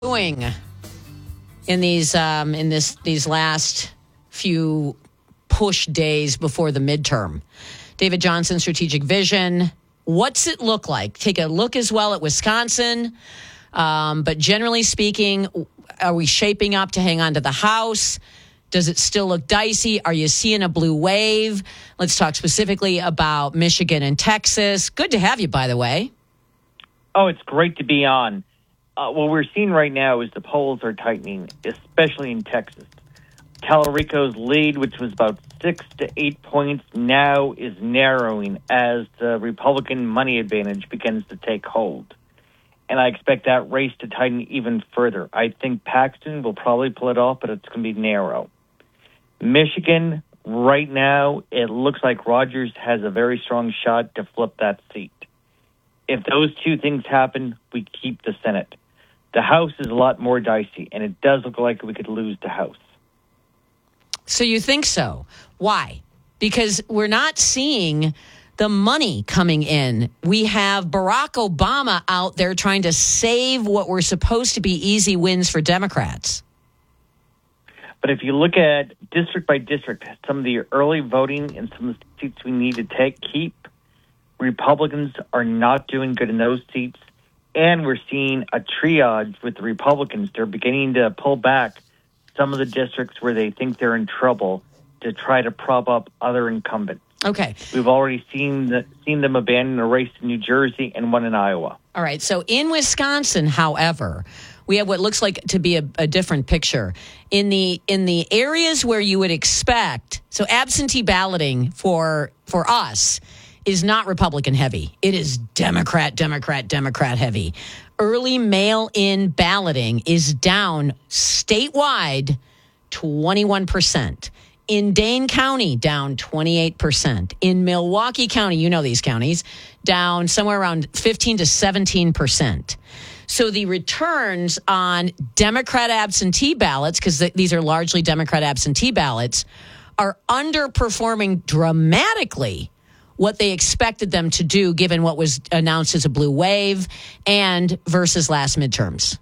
doing in these these last few push days before the midterm? David Johnson, Strategic Vision. What's it look like? Take a look as well at Wisconsin. But generally speaking, are we shaping up to hang on to the House? Does it still look dicey? Are you seeing a blue wave? Let's talk specifically about Michigan and Texas. Good to have you, by the way. Oh, it's great to be on. What we're seeing right now is the polls are tightening, especially in Texas. Tallarico's lead, which was about 6 to 8 points, now is narrowing as the Republican money advantage begins to take hold. And I expect that race to tighten even further. I think Paxton will probably pull it off, but it's going to be narrow. Michigan, right now, it looks like Rogers has a very strong shot to flip that seat. If those two things happen, we keep the Senate. The House is a lot more dicey, and it does look like we could lose the House. So you think so? Why? Because we're not seeing the money coming in. We have Barack Obama out there trying to save what were supposed to be easy wins for Democrats. But if you look at district by district, some of the early voting and some of the seats we need to keep, Republicans are not doing good in those seats. And we're seeing a triage with the Republicans. They're beginning to pull back some of the districts where they think they're in trouble to try to prop up other incumbents. Okay. We've already seen them abandon a race in New Jersey and one in Iowa. All right. So in Wisconsin, however, we have what looks like to be a different picture. In the areas where you would expect, so absentee balloting for us is not Republican heavy. It is Democrat heavy. Early mail-in balloting is down statewide 21%. In Dane County, down 28%. In Milwaukee County, you know these counties, down somewhere around 15 to 17%. So the returns on Democrat absentee ballots, because these are largely Democrat absentee ballots, are underperforming dramatically what they expected them to do, given what was announced as a blue wave and versus last midterms.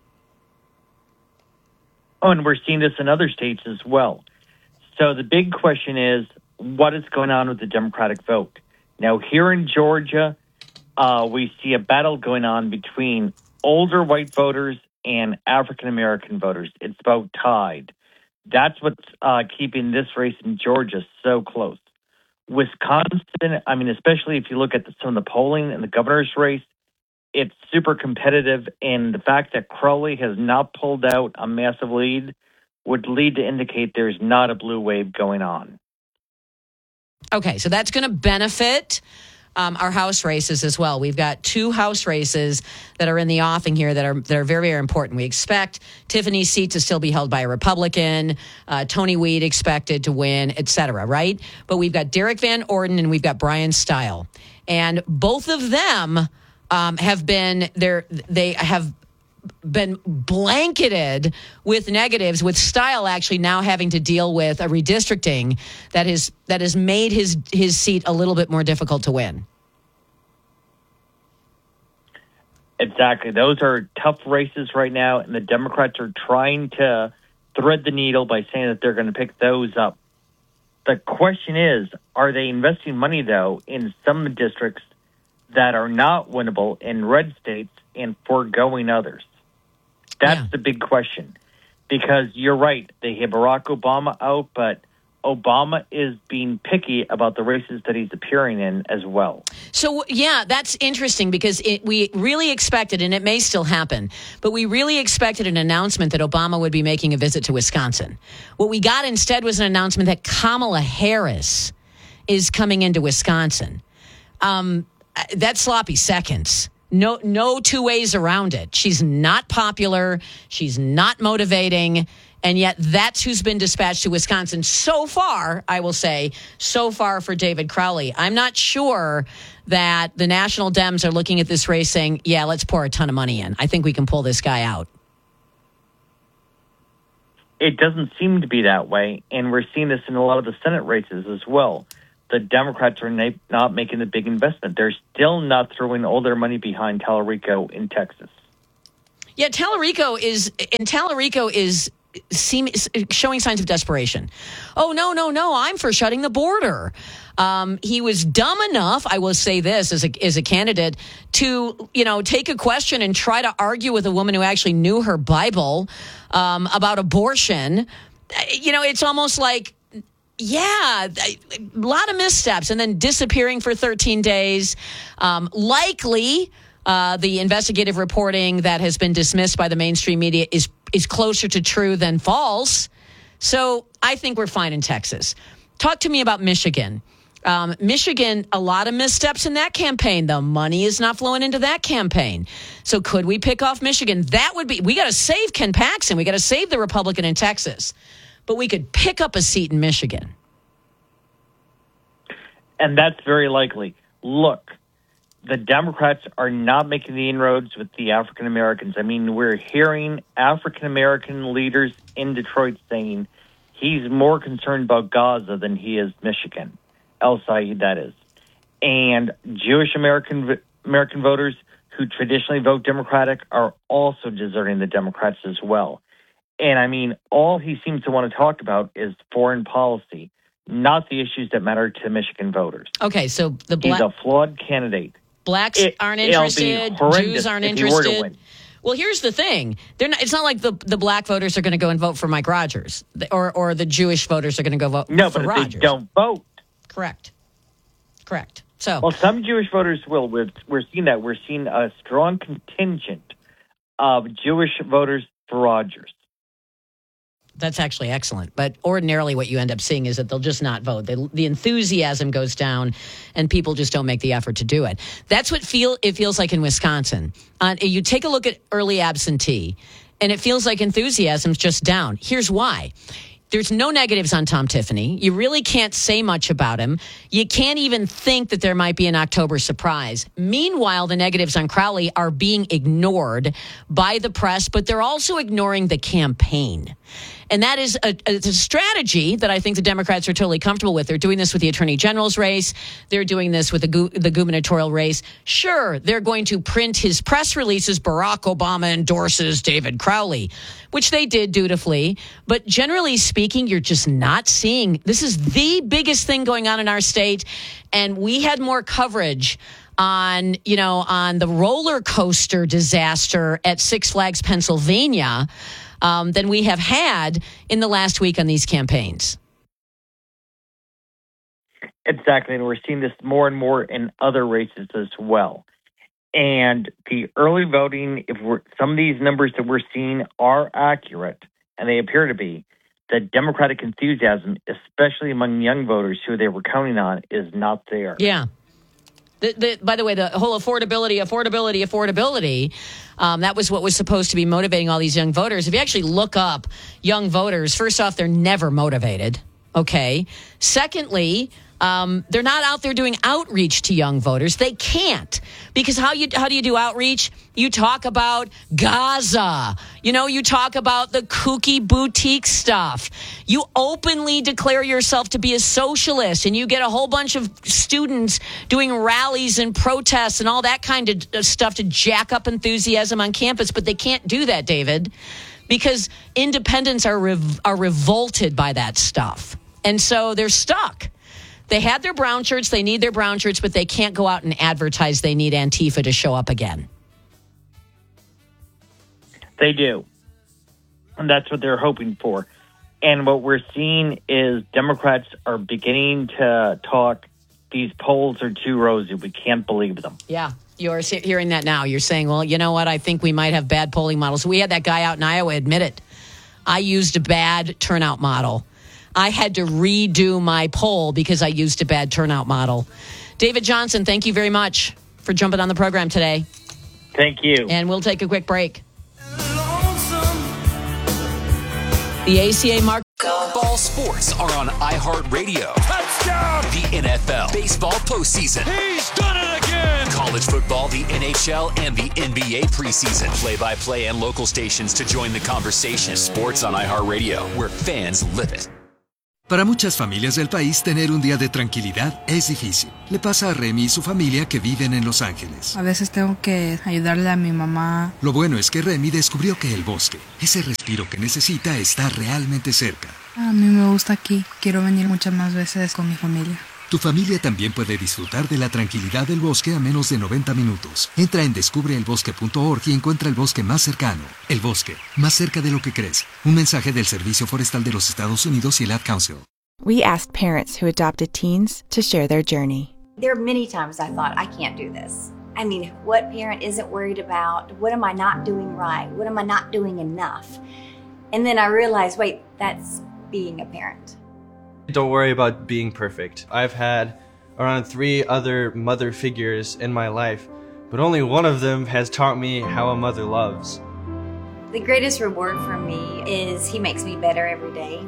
Oh, and we're seeing this in other states as well. So the big question is, what is going on with the Democratic vote? Now, here in Georgia, we see a battle going on between older white voters and African-American voters. It's about tied. That's what's keeping this race in Georgia so close. Wisconsin, especially if you look at some of the polling in the governor's race, it's super competitive. And the fact that Crowley has not pulled out a massive lead would lead to indicate there's not a blue wave going on. Okay, so that's going to benefit our House races as well. We've got 2 House races that are in the offing here that are very, very important. We expect Tiffany's seat to still be held by a Republican, Tony Weed expected to win, et cetera, right? But we've got Derek Van Orden and we've got Brian Stile. And both of them have been blanketed with negatives, with Stile actually now having to deal with a redistricting that has made his seat a little bit more difficult to win. Exactly. Those are tough races right now, and the Democrats are trying to thread the needle by saying that they're going to pick those up. The question is, are they investing money, though, in some districts that are not winnable in red states and foregoing others? That's the big question, because you're right. They have Barack Obama out, but Obama is being picky about the races that he's appearing in as well. So, that's interesting because we really expected, and it may still happen, but we really expected an announcement that Obama would be making a visit to Wisconsin. What we got instead was an announcement that Kamala Harris is coming into Wisconsin. That's sloppy seconds. No 2 ways around it. She's not popular. She's not motivating. And yet that's who's been dispatched to Wisconsin so far, I will say, so far for David Crowley. I'm not sure that the National Dems are looking at this race saying, yeah, let's pour a ton of money in. I think we can pull this guy out. It doesn't seem to be that way. And we're seeing this in a lot of the Senate races as well. The Democrats are not making the big investment. They're still not throwing all their money behind Tallarico in Texas. Yeah, Tallarico is showing signs of desperation. Oh, no, I'm for shutting the border. He was dumb enough, I will say this, as a candidate, to, take a question and try to argue with a woman who actually knew her Bible about abortion. It's almost like, a lot of missteps, and then disappearing for 13 days. Likely, the investigative reporting that has been dismissed by the mainstream media is closer to true than false. So I think we're fine in Texas. Talk to me about Michigan. Michigan, a lot of missteps in that campaign. The money is not flowing into that campaign. So could we pick off Michigan? We got to save Ken Paxton. We got to save the Republican in Texas. But we could pick up a seat in Michigan. And that's very likely. Look, the Democrats are not making the inroads with the African Americans. I mean, we're hearing African American leaders in Detroit saying he's more concerned about Gaza than he is Michigan. El Said, that is. And Jewish American voters who traditionally vote Democratic are also deserting the Democrats as well. And I mean, all he seems to want to talk about is foreign policy, not the issues that matter to Michigan voters. Okay, so he's a flawed candidate. Blacks aren't interested. Jews aren't interested. Well, here's the thing. It's not like the black voters are going to go and vote for Mike Rogers, or the Jewish voters are going to go vote for Rogers. No, but they don't vote. Correct. So, well, some Jewish voters will. We're seeing that. We're seeing a strong contingent of Jewish voters for Rogers. That's actually excellent. But ordinarily what you end up seeing is that they'll just not vote. The enthusiasm goes down and people just don't make the effort to do it. That's what it feels like in Wisconsin. You take a look at early absentee and it feels like enthusiasm's just down. Here's why. There's no negatives on Tom Tiffany. You really can't say much about him. You can't even think that there might be an October surprise. Meanwhile, the negatives on Crowley are being ignored by the press, but they're also ignoring the campaign. And that is a strategy that I think the Democrats are totally comfortable with. They're doing this with the Attorney General's race. They're doing this with the gubernatorial race. Sure, they're going to print his press releases, Barack Obama endorses David Crowley, which they did dutifully. But generally speaking, you're just not seeing. This is the biggest thing going on in our state. And we had more coverage on the roller coaster disaster at Six Flags, Pennsylvania, than we have had in the last week on these campaigns. Exactly, and we're seeing this more and more in other races as well. And the early voting, some of these numbers that we're seeing are accurate, and they appear to be, the Democratic enthusiasm, especially among young voters who they were counting on, is not there. Yeah. By the way, the whole affordability, that was what was supposed to be motivating all these young voters. If you actually look up young voters, first off, they're never motivated, okay? Secondly, they're not out there doing outreach to young voters. They can't, because how do you do outreach? You talk about Gaza. You talk about the kooky boutique stuff. You openly declare yourself to be a socialist, and you get a whole bunch of students doing rallies and protests and all that kind of stuff to jack up enthusiasm on campus. But they can't do that, David, because independents are revolted by that stuff. And so they're stuck. They had their brown shirts. They need their brown shirts, but they can't go out and advertise they need Antifa to show up again. They do. And that's what they're hoping for. And what we're seeing is Democrats are beginning to talk, these polls are too rosy. We can't believe them. Yeah, you're hearing that now. You're saying, well, you know what? I think we might have bad polling models. We had that guy out in Iowa admit it. I used a bad turnout model. I had to redo my poll because I used a bad turnout model. David Johnson, thank you very much for jumping on the program today. Thank you. And we'll take a quick break. The ACA Mark. All sports are on iHeartRadio. Touchdown! The NFL, baseball postseason. He's done it again! College football, the NHL, and the NBA preseason. Play-by-play and local stations to join the conversation. Sports on iHeartRadio, where fans live it. Para muchas familias del país, tener un día de tranquilidad es difícil. Le pasa a Remy y su familia que viven en Los Ángeles. A veces tengo que ayudarle a mi mamá. Lo bueno es que Remy descubrió que el bosque, ese respiro que necesita, está realmente cerca. A mí me gusta aquí. Quiero venir muchas más veces con mi familia. Tu familia también puede disfrutar de la tranquilidad del bosque a menos de 90 minutos. Entra en descubreelbosque.org y encuentra el bosque más cercano. El bosque, más cerca de lo que crees. Un mensaje del Servicio Forestal de los Estados Unidos y el Ad Council. We asked parents who adopted teens to share their journey. There are many times I thought, I can't do this. I mean, what parent isn't worried about? What am I not doing right? What am I not doing enough? And then I realized, wait, that's being a parent. Don't worry about being perfect. I've had around 3 other mother figures in my life, but only one of them has taught me how a mother loves. The greatest reward for me is he makes me better every day.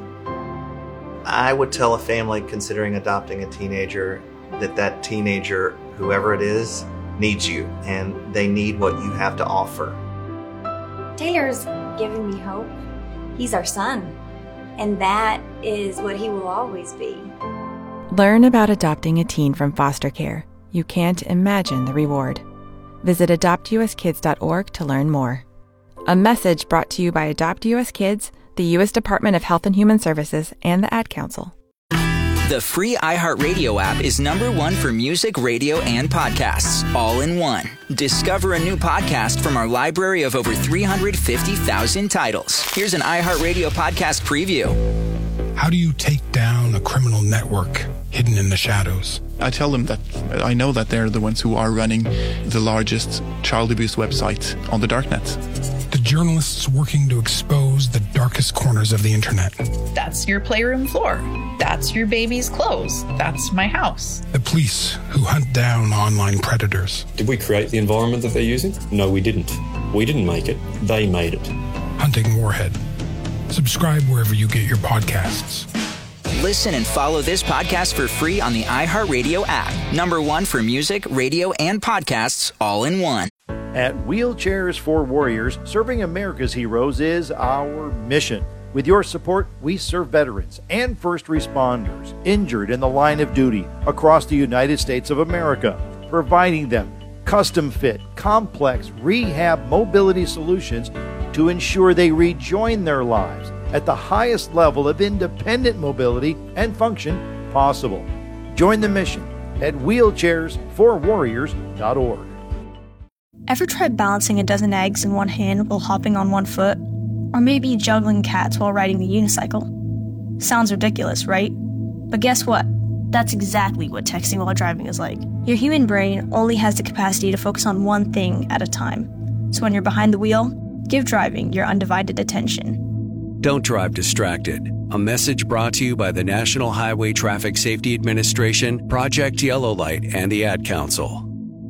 I would tell a family considering adopting a teenager that teenager, whoever it is, needs you, and they need what you have to offer. Taylor's giving me hope. He's our son, and that is what he will always be. Learn about adopting a teen from foster care. You can't imagine the reward. Visit adoptuskids.org to learn more. A message brought to you by Adopt US Kids, the U.S. Department of Health and Human Services, and the Ad Council. The free iHeartRadio app is #1 for music, radio, and podcasts, all in one. Discover a new podcast from our library of over 350,000 titles. Here's an iHeartRadio podcast preview. How do you take down a criminal network hidden in the shadows? I tell them that I know that they're the ones who are running the largest child abuse website on the darknet. The journalists working to expose the darkest corners of the internet. That's your playroom floor. That's your baby's clothes. That's my house. The police who hunt down online predators. Did we create the environment that they're using? No, we didn't. We didn't make it. They made it. Hunting Warhead. Subscribe wherever you get your podcasts. Listen and follow this podcast for free on the iHeartRadio app. #1 for music, radio, and podcasts, all in one. At Wheelchairs for Warriors, serving America's heroes is our mission. With your support, we serve veterans and first responders injured in the line of duty across the United States of America, providing them custom-fit, complex rehab mobility solutions to ensure they rejoin their lives at the highest level of independent mobility and function possible. Join the mission at wheelchairsforwarriors.org. Ever tried balancing a dozen eggs in one hand while hopping on one foot? Or maybe juggling cats while riding the unicycle? Sounds ridiculous, right? But guess what? That's exactly what texting while driving is like. Your human brain only has the capacity to focus on one thing at a time. So when you're behind the wheel, give driving your undivided attention. Don't drive distracted. A message brought to you by the National Highway Traffic Safety Administration, Project Yellow Light, and the Ad Council.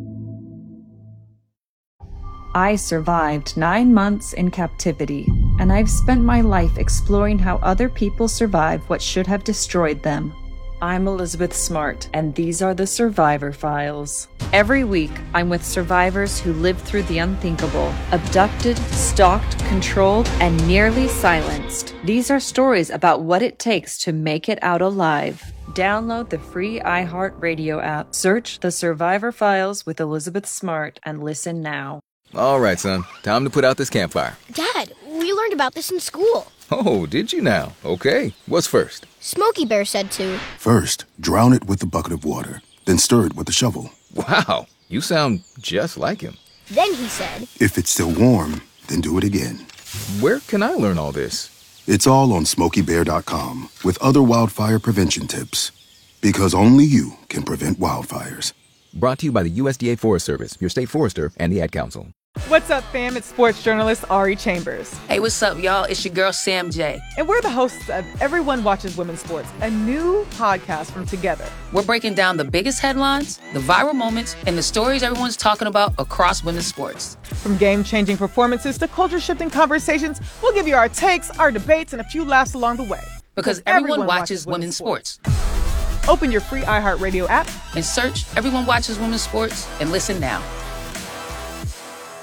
I survived 9 months in captivity, and I've spent my life exploring how other people survive what should have destroyed them. I'm Elizabeth Smart, and these are the Survivor Files. Every week, I'm with survivors who lived through the unthinkable, abducted, stalked, controlled, and nearly silenced. These are stories about what it takes to make it out alive. Download the free iHeartRadio app, search The Survivor Files with Elizabeth Smart, and listen now. All right, son. Time to put out this campfire. Dad, we learned about this in school. Oh, did you now? Okay. What's first? Smokey Bear said to. First, drown it with a bucket of water, then stir it with a shovel. Wow, you sound just like him. Then he said, if it's still warm, then do it again. Where can I learn all this? It's all on SmokeyBear.com with other wildfire prevention tips. Because only you can prevent wildfires. Brought to you by the USDA Forest Service, your state forester, and the Ad Council. What's up, fam? It's sports journalist Ari Chambers. Hey, what's up, y'all? It's your girl, Sam J. And we're the hosts of Everyone Watches Women's Sports, a new podcast from Together. We're breaking down the biggest headlines, the viral moments, and the stories everyone's talking about across women's sports. From game-changing performances to culture-shifting conversations, we'll give you our takes, our debates, and a few laughs along the way. Because everyone watches women's sports. Open your free iHeartRadio app and search Everyone Watches Women's Sports and listen now.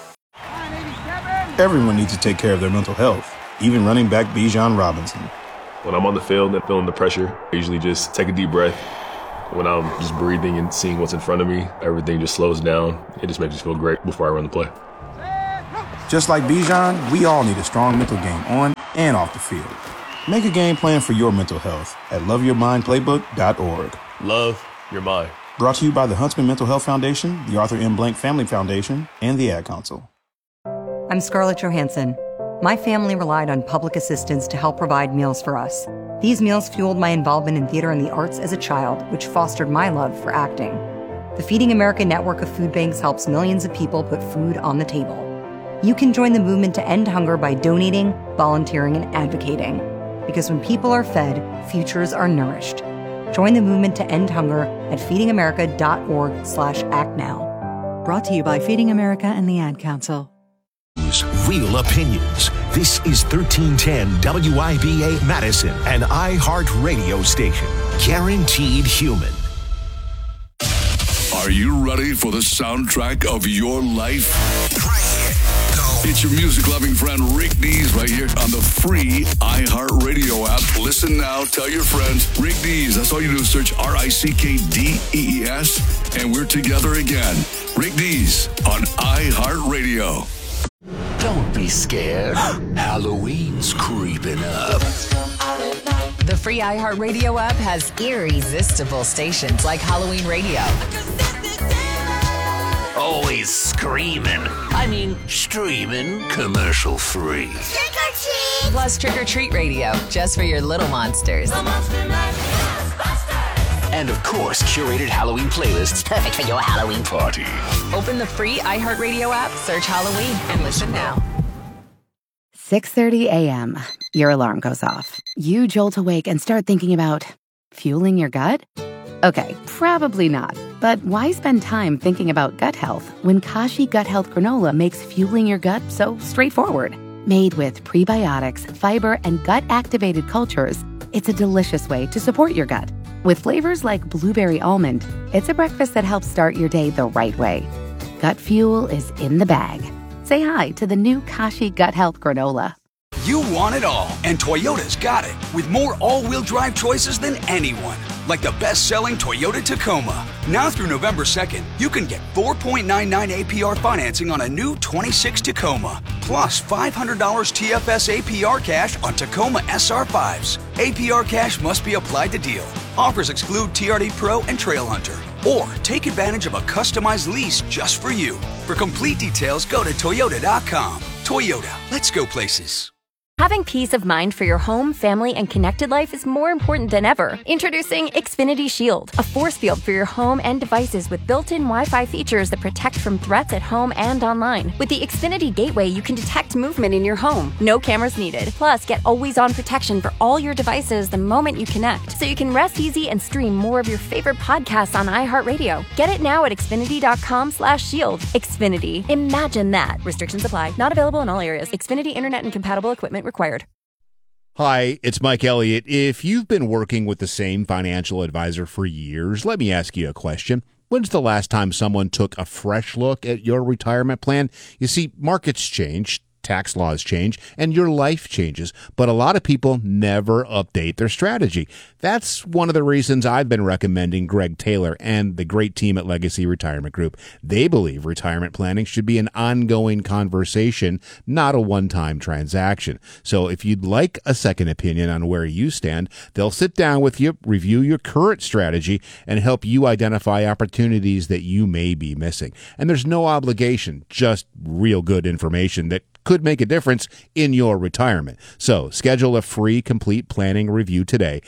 Everyone needs to take care of their mental health, even running back Bijan Robinson. When I'm on the field and feeling the pressure, I usually just take a deep breath. When I'm just breathing and seeing what's in front of me, everything just slows down. It just makes me feel great before I run the play. Just like Bijan, we all need a strong mental game on and off the field. Make a game plan for your mental health at loveyourmindplaybook.org. Love your mind. Brought to you by the Huntsman Mental Health Foundation, the Arthur M. Blank Family Foundation, and the Ad Council. I'm Scarlett Johansson. My family relied on public assistance to help provide meals for us. These meals fueled my involvement in theater and the arts as a child, which fostered my love for acting. The Feeding America network of food banks helps millions of people put food on the table. You can join the movement to end hunger by donating, volunteering, and advocating. Because when people are fed, futures are nourished. Join the movement to end hunger at feedingamerica.org/actnow. Brought to you by Feeding America and the Ad Council. Real opinions. This is 1310 WIBA Madison, an iHeart radio station. Guaranteed human. Are you ready for the soundtrack of your life? It's your music-loving friend Rick Dees right here on the free iHeart Radio app. Listen now, tell your friends. Rick Dees, that's all you do is search RICKDEES, and we're together again. Rick Dees on iHeart Radio. Don't be scared. Halloween's creeping up. The free iHeartRadio app has irresistible stations like Halloween Radio. Always screaming. I mean, streaming. Commercial free. Trick or treat! Plus Trick or Treat Radio, just for your little monsters. And of course, curated Halloween playlists perfect for your Halloween party. Open the free iHeartRadio app, search Halloween, and listen now. 6:30 a.m. Your alarm goes off. You jolt awake and start thinking about fueling your gut? Okay, probably not. But why spend time thinking about gut health when Kashi Gut Health Granola makes fueling your gut so straightforward? Made with prebiotics, fiber, and gut-activated cultures, it's a delicious way to support your gut. With flavors like blueberry almond, it's a breakfast that helps start your day the right way. Gut fuel is in the bag. Say hi to the new Kashi Gut Health Granola. You want it all, and Toyota's got it, with more all-wheel drive choices than anyone. Like the best-selling Toyota Tacoma. Now through November 2nd, you can get 4.99 APR financing on a new 26 Tacoma, plus $500 TFS APR cash on Tacoma SR5s. APR cash must be applied to deal. Offers exclude TRD Pro and Trail Hunter. Or take advantage of a customized lease just for you. For complete details, go to Toyota.com. Toyota, let's go places. Having peace of mind for your home, family, and connected life is more important than ever. Introducing Xfinity Shield, a force field for your home and devices with built-in Wi-Fi features that protect from threats at home and online. With the Xfinity Gateway, you can detect movement in your home. No cameras needed. Plus, get always-on protection for all your devices the moment you connect, so you can rest easy and stream more of your favorite podcasts on iHeartRadio. Get it now at Xfinity.com/shield. Xfinity. Imagine that. Restrictions apply. Not available in all areas. Xfinity Internet and compatible equipment required. Hi, it's Mike Elliott. If you've been working with the same financial advisor for years, let me ask you a question. When's the last time someone took a fresh look at your retirement plan? You see, markets change, tax laws change, and your life changes, but a lot of people never update their strategy. That's one of the reasons I've been recommending Greg Taylor and the great team at Legacy Retirement Group. They believe retirement planning should be an ongoing conversation, not a one-time transaction. So if you'd like a second opinion on where you stand, they'll sit down with you, review your current strategy, and help you identify opportunities that you may be missing. And there's no obligation, just real good information that could make a difference in your retirement. So schedule a free complete planning review today.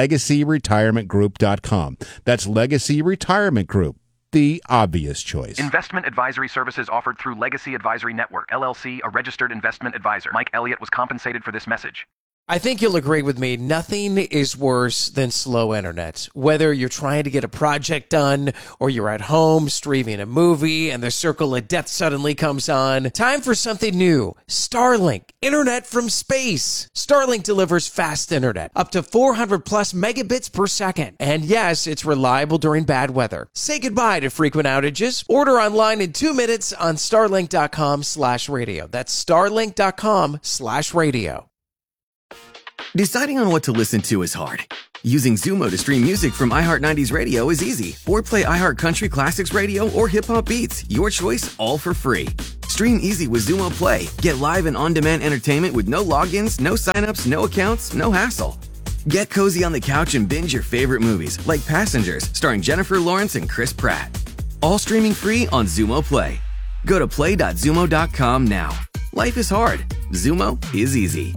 LegacyRetirementGroup.com. That's Legacy Retirement Group, the obvious choice. Investment advisory services offered through Legacy Advisory Network, LLC, a registered investment advisor. Mike Elliott was compensated for this message. I think you'll agree with me. Nothing is worse than slow internet. Whether you're trying to get a project done or you're at home streaming a movie and the circle of death suddenly comes on. Time for something new. Starlink. Internet from space. Starlink delivers fast internet. Up to 400 plus megabits per second. And yes, it's reliable during bad weather. Say goodbye to frequent outages. Order online in 2 minutes on starlink.com/radio. That's starlink.com/radio. Deciding on what to listen to is hard. Using Zumo to stream music from iHeart 90s Radio is easy. Or play iHeart Country Classics Radio or Hip Hop Beats. Your choice, all for free. Stream easy with Zumo Play. Get live and on-demand entertainment with no logins, no signups, no accounts, no hassle. Get cozy on the couch and binge your favorite movies, like Passengers, starring Jennifer Lawrence and Chris Pratt. All streaming free on Zumo Play. Go to play.zumo.com now. Life is hard. Zumo is easy.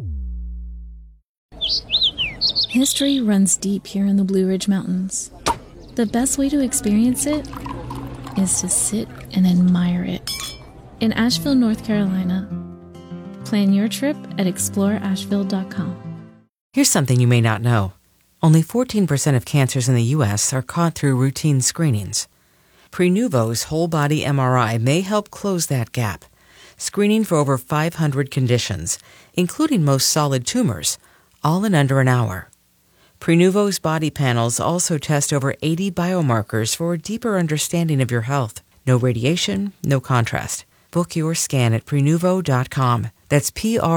History runs deep here in the Blue Ridge Mountains. The best way to experience it is to sit and admire it. In Asheville, North Carolina. Plan your trip at exploreasheville.com. Here's something you may not know. Only 14% of cancers in the U.S. are caught through routine screenings. Prenuvo's whole-body MRI may help close that gap, screening for over 500 conditions, including most solid tumors, all in under an hour. Prenuvo's body panels also test over 80 biomarkers for a deeper understanding of your health. No radiation, no contrast. Book your scan at Prenuvo.com. That's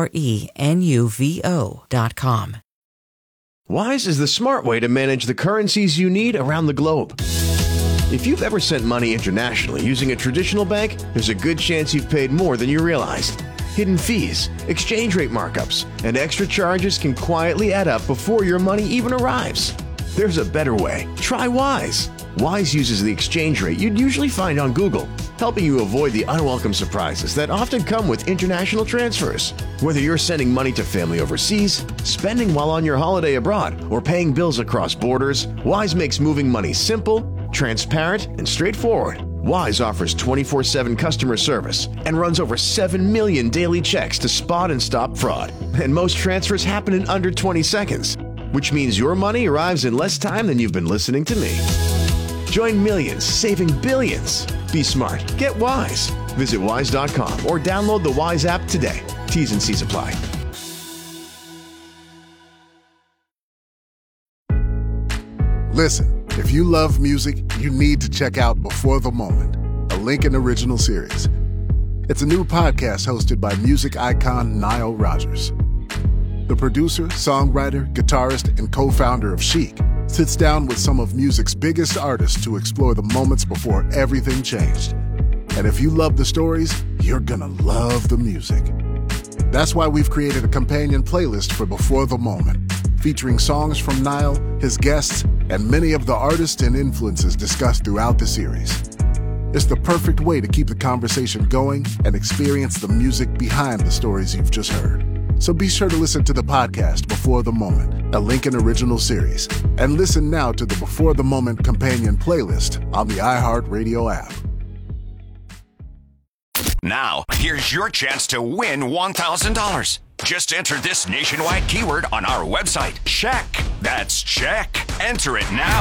Prenuvo.com. Wise is the smart way to manage the currencies you need around the globe. If you've ever sent money internationally using a traditional bank, there's a good chance you've paid more than you realized. Hidden fees, exchange rate markups, and extra charges can quietly add up before your money even arrives. There's a better way. Try Wise. Wise uses the exchange rate you'd usually find on Google, helping you avoid the unwelcome surprises that often come with international transfers. Whether you're sending money to family overseas, spending while on your holiday abroad, or paying bills across borders, Wise makes moving money simple, transparent, and straightforward. Wise offers 24/7 customer service and runs over 7 million daily checks to spot and stop fraud. And most transfers happen in under 20 seconds, which means your money arrives in less time than you've been listening to me. Join millions, saving billions. Be smart. Get Wise. Visit wise.com or download the Wise app today. T's and C's apply. Listen, if you love music, you need to check out Before the Moment, a Lincoln original series. It's a new podcast hosted by music icon Nile Rodgers. The producer, songwriter, guitarist, and co-founder of Chic sits down with some of music's biggest artists to explore the moments before everything changed. And if you love the stories, you're gonna love the music. That's why we've created a companion playlist for Before the Moment, featuring songs from Nile, his guests, and many of the artists and influences discussed throughout the series. It's the perfect way to keep the conversation going and experience the music behind the stories you've just heard. So be sure to listen to the podcast Before the Moment, a Lincoln original series, and listen now to the Before the Moment companion playlist on the iHeartRadio app. Now, here's your chance to win $1,000. Just enter this nationwide keyword on our website, check. That's check. Enter it now.